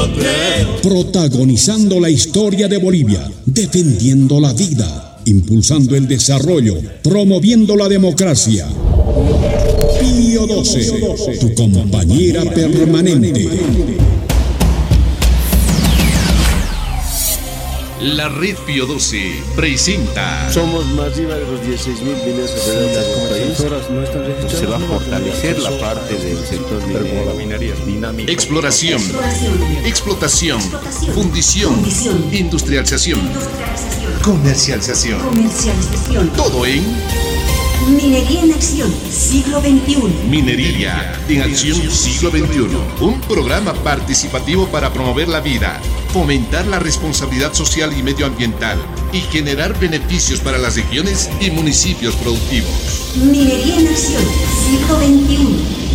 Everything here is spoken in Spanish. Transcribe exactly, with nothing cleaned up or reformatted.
Protagonizando la historia de Bolivia, defendiendo la vida, impulsando el desarrollo, promoviendo la democracia. Pío doce, tu compañera permanente. La Red Pío doce presenta. Somos más de los dieciséis mil mineros país. Se va a fortalecer la parte del sector minero. La minería es dinámica. Exploración, Exploración, explotación, explotación, fundición, fundición, industrialización, industrialización, comercialización. comercialización. Todo en Minería en acción, siglo veintiuno. Minería en Acción Siglo veintiuno. Un programa participativo para promover la vida, fomentar la responsabilidad social y medioambiental y generar beneficios para las regiones y municipios productivos. Minería en acción, siglo veintiuno.